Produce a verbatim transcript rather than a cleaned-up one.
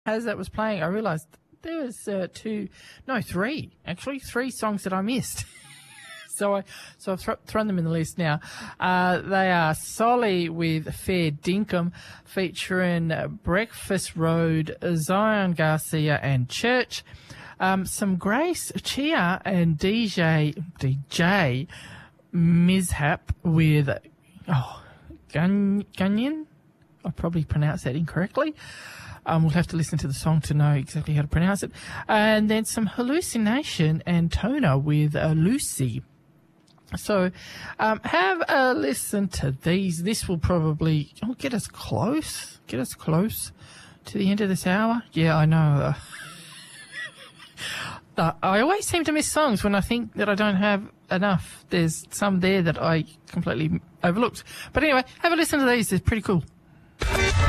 as that was playing, I realised there was uh, two, no, three, actually, three songs that I missed. so I, so I've th- thrown them in the list now. Uh, they are Solly with Fair Dinkum, featuring uh, Breakfast Road, Zion Garcia and Church. Um, some Grace Chia and D J, D J Mishap with, oh, Gun, Gunyan? I probably pronounced that incorrectly. Um, we'll have to listen to the song to know exactly how to pronounce it. And then some Hallucination and Toner with uh, Lucy. So um, have a listen to these. This will probably oh, get us close, get us close to the end of this hour. Yeah, I know. Uh, I always seem to miss songs when I think that I don't have enough. There's some there that I completely overlooked. But anyway, have a listen to these. They're pretty cool.